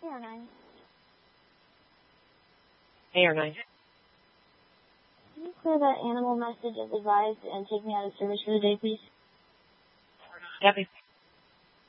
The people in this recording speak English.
AR9. AR9. Can you clear that animal message as advised and take me out of service for the day, please? Copy.